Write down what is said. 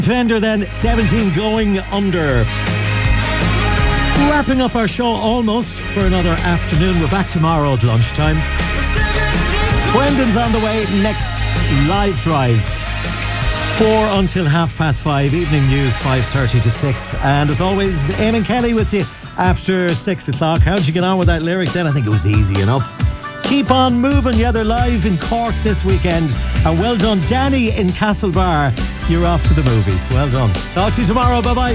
Fender then, 17 Going Under. Wrapping up our show almost for another afternoon. We're back tomorrow at lunchtime. Brendan's on the way next. Live Drive 4 until 5:30. Evening news 5:30 to 6. And as always, Eamon Kelly with you after 6 o'clock. How'd you get on with that lyric then? I think it was easy enough. Keep on moving. Yeah, they're live in Cork this weekend. And well done, Danny in Castlebar. You're off to the movies. Well done. Talk to you tomorrow. Bye-bye.